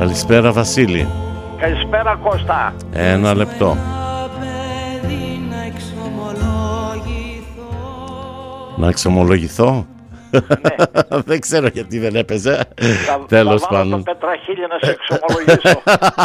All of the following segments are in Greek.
Καλησπέρα Βασίλη. Καλησπέρα Κώστα. Ένα λεπτό. Να εξομολογηθώ. Ναι. Δεν ξέρω γιατί δεν έπαιζε. Τέλος πάντων. Το πετραχίλι να σε εξομολογήσω.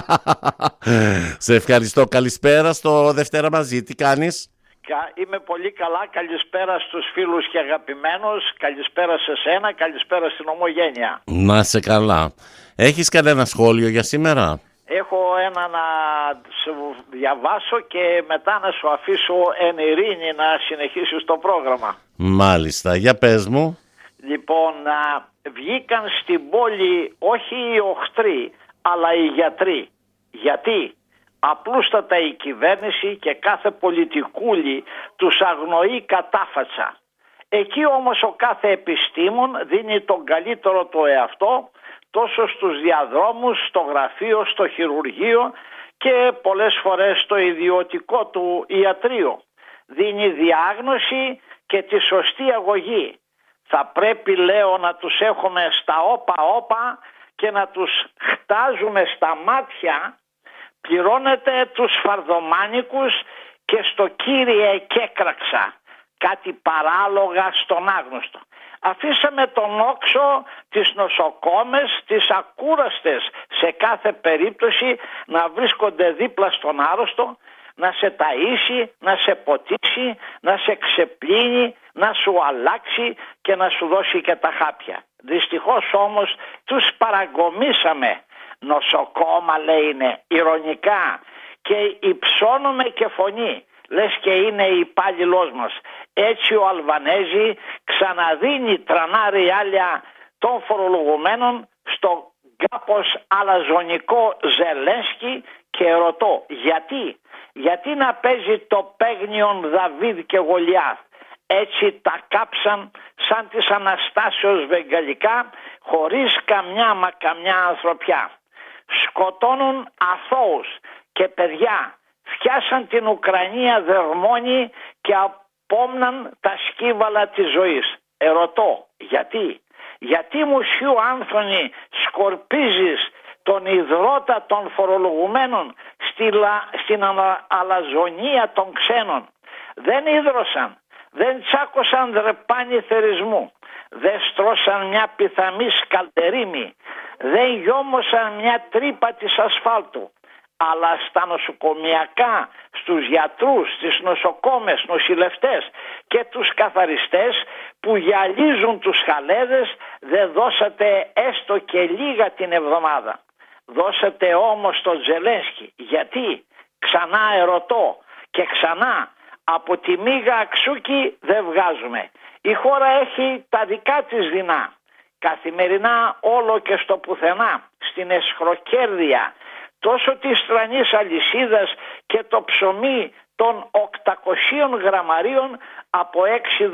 Σε ευχαριστώ. Καλησπέρα στο Δευτέρα μαζί. Τι κάνεις? Είμαι πολύ καλά. Καλησπέρα στους φίλους και αγαπημένους. Καλησπέρα σε σένα. Καλησπέρα στην ομογένεια. Να είσαι καλά. Έχεις κανένα σχόλιο για σήμερα? Έχω ένα να σου διαβάσω και μετά να σου αφήσω εν ειρήνη να συνεχίσεις το πρόγραμμα. Μάλιστα. Για πες μου. Λοιπόν, βγήκαν στην πόλη όχι οι οχτροί, αλλά οι γιατροί. Γιατί? Απλούστατα η κυβέρνηση και κάθε πολιτικούλη τους αγνοεί κατάφατσα. Εκεί όμως ο κάθε επιστήμον δίνει τον καλύτερο του εαυτό, τόσο στους διαδρόμους, στο γραφείο, στο χειρουργείο και πολλές φορές στο ιδιωτικό του ιατρείο. Δίνει διάγνωση και τη σωστή αγωγή. Θα πρέπει, λέω, να τους έχουμε στα όπα και να τους χτάζουμε στα μάτια. Πληρώνεται τους φαρδομάνικους και στο Κύριε κέκραξα. Κάτι παράλογα στον άγνωστο. Αφήσαμε τον όξο, τις νοσοκόμες, τις ακούραστες σε κάθε περίπτωση να βρίσκονται δίπλα στον άρρωστο, να σε ταΐσει, να σε ποτίσει, να σε ξεπλύνει, να σου αλλάξει και να σου δώσει και τα χάπια. Δυστυχώς όμως τους παραγκομίσαμε. Νοσοκόμα λέει είναι, ηρωνικά, και υψώνουμε και φωνή, λες και είναι υπάλληλός μας. Έτσι ο Αλβανέζη ξαναδίνει τρανά ριάλια των φορολογουμένων στο κάπως αλαζονικό Ζελένσκι και ρωτώ γιατί να παίζει το παίγνιον Δαβίδ και Γολιάθ. Έτσι τα κάψαν σαν της Αναστάσεως βεγγαλικά χωρίς καμιά ανθρωπιά. Σκοτώνουν αθώους και παιδιά, φτιάσαν την Ουκρανία δερμόνι και απόμναν τα σκύβαλα της ζωής. Ερωτώ, γιατί μουσιού Άνθονη σκορπίζεις τον ιδρώτα των φορολογουμένων στην αλαζονία των ξένων? Δεν ίδρωσαν, δεν τσάκωσαν δρεπάνι θερισμού, δεν στρώσαν μια πιθαμή σκαλτερίμη, δεν γιόμωσαν μια τρύπα της ασφάλτου, αλλά στα νοσοκομιακά, στους γιατρούς, στις νοσοκόμες, νοσηλευτές και τους καθαριστές που γυαλίζουν τους χαλέδες δεν δώσατε έστω και λίγα την εβδομάδα. Δώσατε όμως το Ζελένσκι. Γιατί? Ξανά ερωτώ και ξανά. Από τη μίγα αξούκι δεν βγάζουμε. Η χώρα έχει τα δικά της δεινά. Καθημερινά όλο και στο πουθενά, στην εσχροκέρδεια, τόσο της τρανής αλυσίδας και το ψωμί των 800 γραμμαρίων από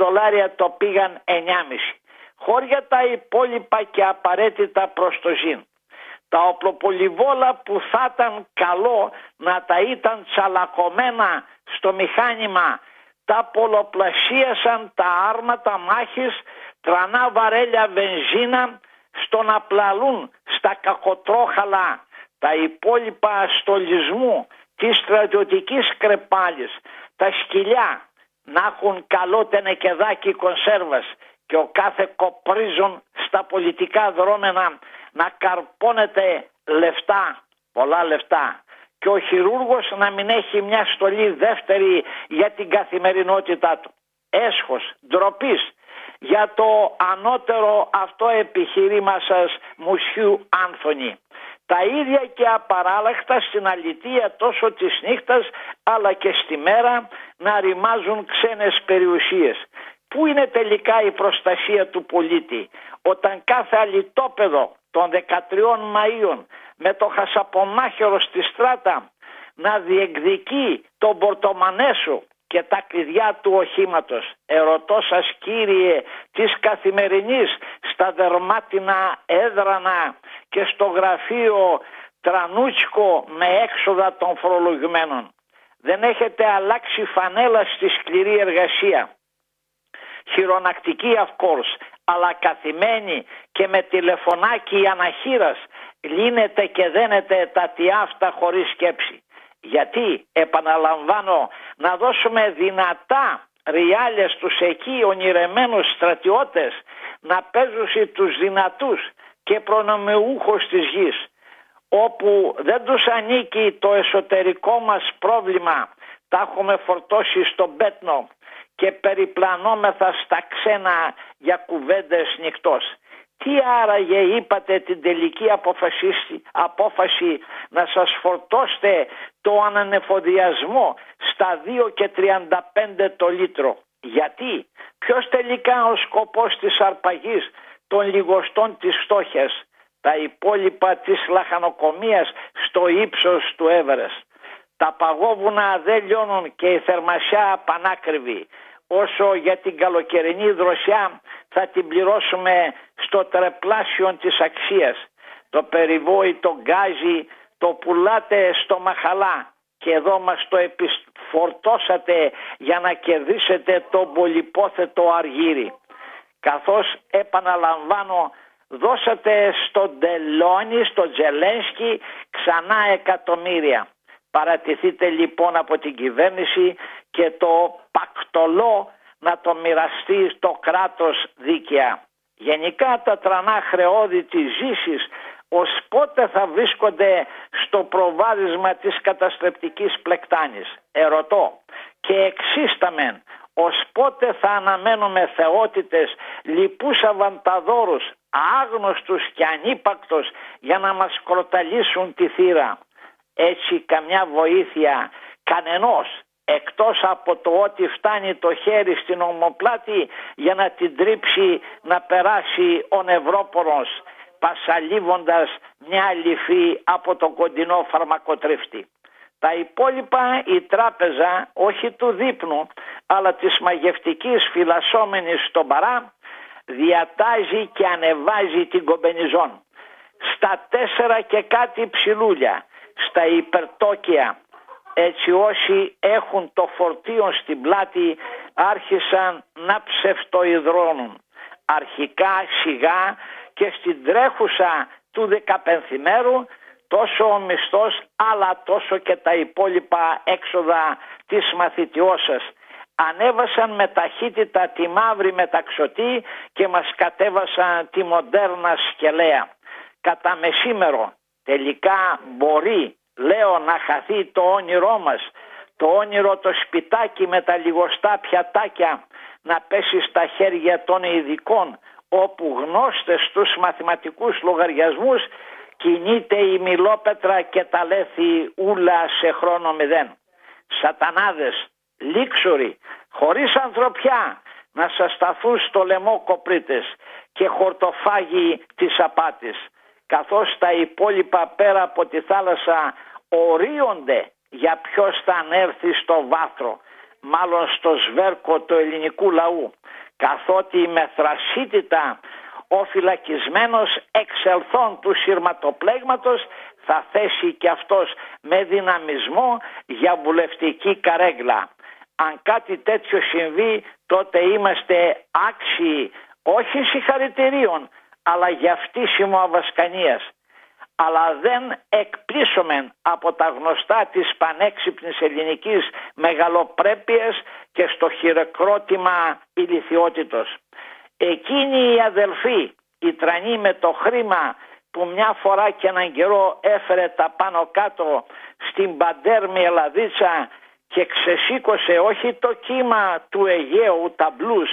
$6 το πήγαν 9,5. Χώρια τα υπόλοιπα και απαραίτητα προς το ζήν. Τα οπλοπολιβόλα που θα ήταν καλό να τα ήταν τσαλακωμένα στο μηχάνημα, τα πολλοπλασίασαν τα άρματα μάχης, τρανά βαρέλια βενζίνα στο να πλαλούν στα κακοτρόχαλα τα υπόλοιπα στολισμού της στρατιωτικής κρεπάλης, τα σκυλιά να έχουν καλό τενεκεδάκι κονσέρβας και ο κάθε κοπρίζων στα πολιτικά δρόμενα να καρπώνεται λεφτά, πολλά λεφτά, και ο χειρούργος να μην έχει μια στολή δεύτερη για την καθημερινότητά του. Έσχος, ντροπής για το ανώτερο αυτό επιχείρημα σας, μουσιού Άνθονη. Τα ίδια και απαράλλαχτα στην αλητεία τόσο της νύχτας αλλά και στη μέρα να ρημάζουν ξένες περιουσίες. Πού είναι τελικά η προστασία του πολίτη όταν κάθε αλητόπεδο των 13 Μαΐων με το χασαπομάχαιρο στη στράτα να διεκδικεί τον πορτομανέσου και τα κλειδιά του οχήματος? Ερωτώ σας, κύριε της καθημερινής, στα δερμάτινα έδρανα και στο γραφείο τρανούτσικο με έξοδα των φορολογημένων. Δεν έχετε αλλάξει φανέλα στη σκληρή εργασία. Χειρονακτική of course, αλλά καθημένη και με τηλεφωνάκι αναχείρας. λύνεται και δένεται τα τιάφτα χωρίς σκέψη. Γιατί, επαναλαμβάνω, να δώσουμε δυνατά ριάλια στους εκεί ονειρεμένους στρατιώτες να παίζουν τους δυνατούς και προνομιούχους της γης, όπου δεν τους ανήκει το εσωτερικό μας πρόβλημα, τα έχουμε φορτώσει στον πέτνο και περιπλανόμεθα στα ξένα για κουβέντες νυχτός. Τι άραγε είπατε την τελική απόφαση να σας φορτώσετε το ανανεφοδιασμό στα 2,35 το λίτρο? Γιατί, ποιος τελικά ο σκοπός της αρπαγής των λιγοστών της φτώχειας? Τα υπόλοιπα της λαχανοκομείας στο ύψος του Έβερεστ. Τα παγόβουνα δεν λιώνουν και η θερμασιά πανάκριβη. Όσο για την καλοκαιρινή δροσιά θα την πληρώσουμε στο τρεπλάσιο της αξίας. Το περιβόητο γκάζι το πουλάτε στο μαχαλά και εδώ μας το φορτώσατε για να κερδίσετε το πολυπόθετο αργύρι. Καθώς, επαναλαμβάνω, δώσατε στον Τελώνη, στον Τζελένσκι ξανά εκατομμύρια. Παρατηθείτε λοιπόν από την κυβέρνηση και το πακτολό να το μοιραστεί στο κράτος δίκαια. Γενικά τα τρανά χρεώδη της ζήσης ως πότε θα βρίσκονται στο προβάδισμα της καταστρεπτικής πλεκτάνης? Ερωτώ και εξίσταμεν, ως πότε θα αναμένουμε θεότητες λοιπούς αβανταδόρους, άγνωστους και ανύπακτος για να μας κροταλίσουν τη θύρα? Έτσι καμιά βοήθεια κανενός, εκτός από το ότι φτάνει το χέρι στην ομοπλάτη για να την τρίψει να περάσει ο νευρόπορος, πασαλίβοντας μια λυφή από το κοντινό φαρμακοτρίφτη. Τα υπόλοιπα η τράπεζα, όχι του δείπνου, αλλά της μαγευτικής φυλασσόμενης στον παρά, διατάζει και ανεβάζει την κομπενιζόν. Στα 4 και κάτι ψηλούλια, στα υπερτόκια, έτσι όσοι έχουν το φορτίο στην πλάτη άρχισαν να ψευτοϊδρώνουν. Αρχικά σιγά και στην τρέχουσα του 15μέρου τόσο ο μισθός αλλά τόσο και τα υπόλοιπα έξοδα της μαθητιώσας ανέβασαν με ταχύτητα τη μαύρη μεταξωτή και μας κατέβασαν τη μοντέρνα σκελέα. Κατά μεσήμερο τελικά μπορεί, λέω, να χαθεί το όνειρό μας, το όνειρο το σπιτάκι με τα λιγοστά πιατάκια να πέσει στα χέρια των ειδικών, όπου γνώστες στους μαθηματικούς λογαριασμούς κινείται η μιλόπετρα και τα λέθη ούλα σε χρόνο μηδέν. Σατανάδες, λίξουροι, χωρίς ανθρωπιά να σας σταθούν στο λαιμό κοπρίτες και χορτοφάγοι της απάτης, καθώς τα υπόλοιπα πέρα από τη θάλασσα ορίονται για ποιος θα ανέρθει στο βάθρο, μάλλον στο σβέρκο του ελληνικού λαού, καθότι με θρασίτητα ο φυλακισμένος εξελθόν του σειρματοπλέγματος θα θέσει και αυτός με δυναμισμό για βουλευτική καρέγλα. Αν κάτι τέτοιο συμβεί, τότε είμαστε άξιοι όχι συγχαρητηρίων, αλλά για φτύσιμο αβασκανίας. Αλλά δεν εκπλήσωμεν από τα γνωστά της πανέξυπνης ελληνικής μεγαλοπρέπειας και στο χειροκρότημα ηλιθιότητος. Εκείνοι οι αδελφοί, οι τρανοί με το χρήμα που μια φορά και έναν καιρό έφερε τα πάνω κάτω στην παντέρμη Ελλαδίτσα και ξεσήκωσε όχι το κύμα του Αιγαίου τα μπλούς,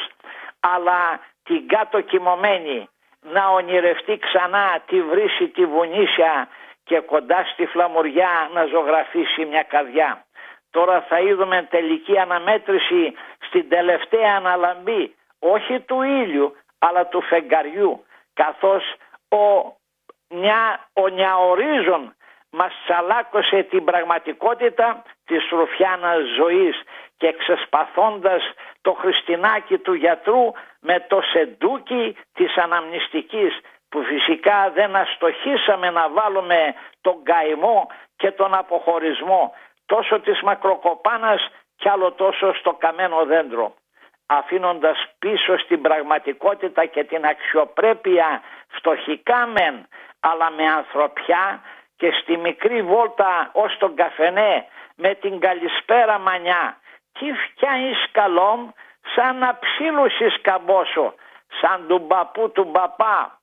αλλά την κάτω κοιμωμένη, να ονειρευτεί ξανά τη βρύση τη βουνίσια και κοντά στη φλαμουριά να ζωγραφίσει μια καρδιά. Τώρα θα είδουμε τελική αναμέτρηση στην τελευταία αναλαμπή, όχι του ήλιου αλλά του φεγγαριού, καθώς ο νιαορίζων μας τσαλάκωσε την πραγματικότητα της ρουφιάνας ζωής και ξεσπαθώντας το χριστινάκι του γιατρού με το σεντούκι της αναμνηστικής, που φυσικά δεν αστοχήσαμε να βάλουμε τον καημό και τον αποχωρισμό τόσο της μακροκοπάνας κι άλλο τόσο στο καμένο δέντρο, αφήνοντας πίσω στην πραγματικότητα και την αξιοπρέπεια φτωχικά μεν αλλά με ανθρωπιά και στη μικρή βόλτα ως τον καφενέ με την καλησπέρα μανιά. Τι φτιάχνεις καλόμ, σαν να ψήλωσες καμπόσο, σαν του μπαπού του μπαπά,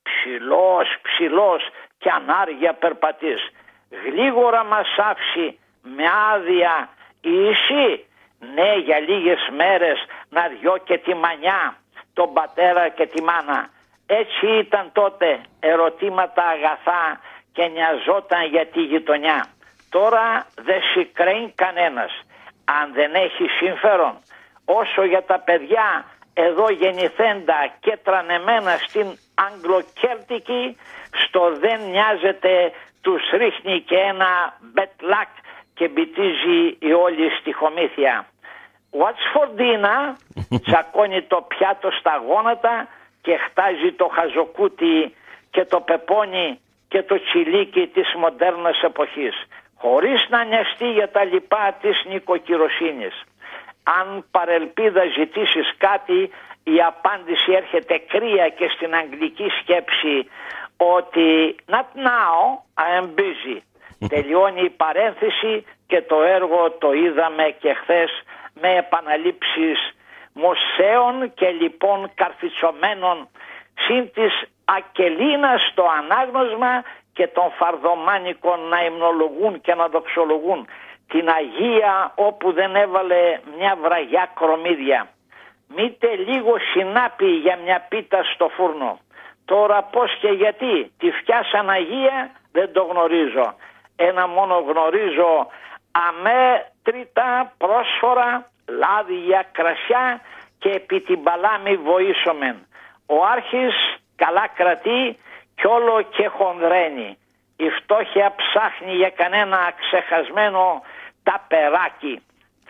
ψηλός κι ανάργια περπατείς. Γλίγορα μας άφησε με άδεια εσύ, ναι, για λίγες μέρες να διώ και τη μανιά, τον πατέρα και τη μάνα. Έτσι ήταν τότε, ερωτήματα αγαθά και νοιαζόταν για τη γειτονιά. Τώρα δεν σηκραίνει κανένας, αν δεν έχει συμφέρον. Όσο για τα παιδιά εδώ γεννηθέντα και τρανεμένα στην Αγγλοκέλτικη, στο δεν νοιάζεται, τους ρίχνει και ένα μπετλάκ και μπιτίζει η όλη στιχομύθια. What's for dinner? Τσακώνει το πιάτο στα γόνατα και χτάζει το χαζοκούτι και το πεπόνι και το τσιλίκι της μοντέρνας εποχής, χωρίς να νοιαστεί για τα λοιπά της νοικοκυροσύνης. Αν παρελπίδα ζητήσεις κάτι, η απάντηση έρχεται κρύα και στην αγγλική σκέψη ότι not now, I am busy. Τελειώνει η παρένθεση και το έργο το είδαμε και χθες με επαναλήψεις μοσαίων και λοιπόν καρφιτσωμένων, συν της Ακελίνας στο ανάγνωσμα και των Φαρδομάνικων να υμνολογούν και να δοξολογούν την Αγία όπου δεν έβαλε μια βραγιά κρομίδια. Μήτε λίγο συνάπη για μια πίτα στο φούρνο. Τώρα πώς και γιατί τη φτιάσαν Αγία δεν το γνωρίζω. Ένα μόνο γνωρίζω, αμέτρητα πρόσφορα λάδια κρασιά και επί την παλάμη βοήσομεν. Ο Άρχης καλά κρατεί κι όλο και χονδραίνει. Η φτώχεια ψάχνει για κανένα ξεχασμένο ταπεράκι.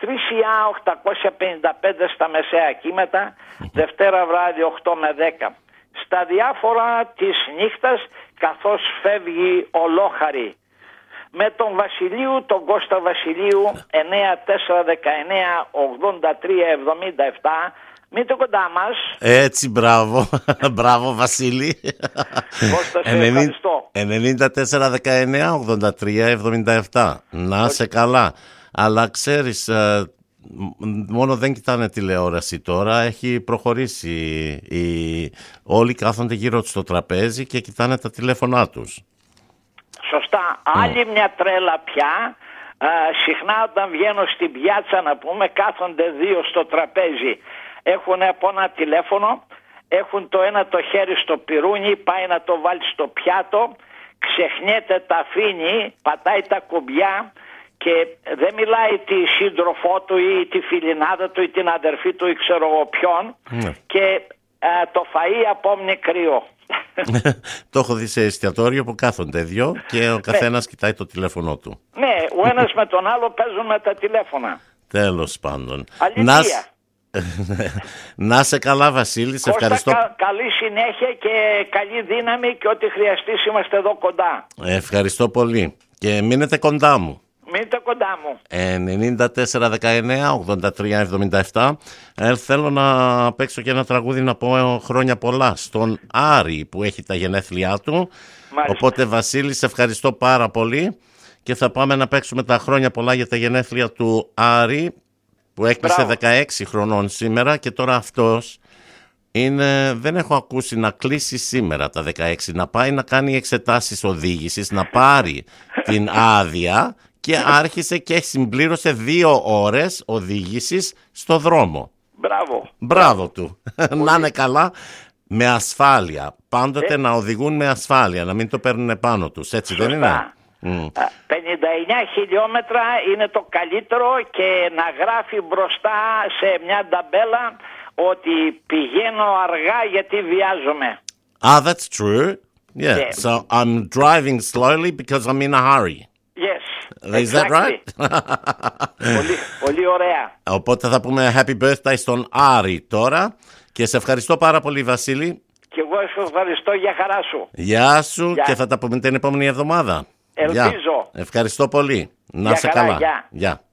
3.855 στα μεσαία κύματα, Δευτέρα βράδυ 8 με 10. Στα διάφορα της νύχτας καθώς φεύγει ολόχαρη. Με τον Βασιλείου, τον Κώστα Βασιλείου, 9419 83 77. Μείνετε κοντά μας. Έτσι, μπράβο. Μπράβο, Βασίλη. Κώστα, σε ευχαριστώ. 9419 83 77. Να σε καλά. Αλλά ξέρεις, μόνο δεν κοιτάνε τηλεόραση τώρα. Έχει προχωρήσει. Όλοι κάθονται γύρω στο τραπέζι και κοιτάνε τα τηλέφωνά τους. Σωστά. Άλλη μια τρέλα πια. Συχνά όταν βγαίνω στην πιάτσα να πούμε κάθονται δύο στο τραπέζι. Έχουν από ένα τηλέφωνο, έχουν το ένα το χέρι στο πυρούνι, πάει να το βάλει στο πιάτο, ξεχνιέται, τα αφήνει, πατάει τα κουμπιά και δεν μιλάει τη σύντροφό του ή τη φιλινάδα του ή την αδερφή του ή ξέρω εγώ ποιον και το φαΐ απόμνει κρύο. Το έχω δει σε εστιατόριο που κάθονται δυο και ο καθένας κοιτάει το τηλέφωνο του. Ναι, ο ένας με τον άλλο παίζουν με τα τηλέφωνα. Τέλος πάντων. Αλήθεια. Να σε καλά, Βασίλη, σε ευχαριστώ. Καλή συνέχεια και καλή δύναμη και ό,τι χρειαστείς είμαστε εδώ κοντά. Ευχαριστώ πολύ και μείνετε κοντά μου. Μείνετε κοντά μου. 9419 83 77. Θέλω να παίξω και ένα τραγούδι να πω χρόνια πολλά στον Άρη που έχει τα γενέθλιά του. Μάλιστα. Οπότε, Βασίλη, σε ευχαριστώ πάρα πολύ και θα πάμε να παίξουμε τα χρόνια πολλά για τα γενέθλια του Άρη που έκλεισε 16 χρονών σήμερα και τώρα αυτός δεν έχω ακούσει να κλείσει σήμερα τα 16, να πάει να κάνει εξετάσεις οδήγησης, να πάρει την άδεια και άρχισε και συμπλήρωσε 2 ώρες οδήγησης στο δρόμο. Μπράβο του. Να είναι καλά, με ασφάλεια. Πάντοτε να οδηγούν με ασφάλεια, να μην το παίρνουν πάνω τους, έτσι δεν είναι? 59 χιλιόμετρα είναι το καλύτερο και να γράφει μπροστά σε μια ταμπέλα ότι πηγαίνω αργά γιατί βιάζομαι. That's true. Yeah. So I'm driving slowly because I'm in a hurry. Yes. Is that right? Πολύ ωραία. Οπότε θα πούμε happy birthday στον Άρη τώρα και σε ευχαριστώ πάρα πολύ, Βασίλη. Και εγώ σε ευχαριστώ, για χαρά σου. Γεια σου και θα τα πούμε την επόμενη εβδομάδα. Ελπίζω. Ευχαριστώ πολύ. Να σε καλά. Γεια.